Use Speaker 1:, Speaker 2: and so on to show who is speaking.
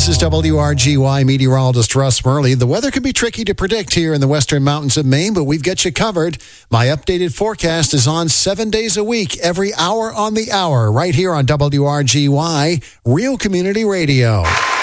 Speaker 1: is WRGY meteorologist Russ Murley. The weather can be tricky to predict here in the western mountains of Maine, but we've got you covered. My updated forecast is on 7 days a week, every hour on the hour, right here on WRGY, Real Community Radio.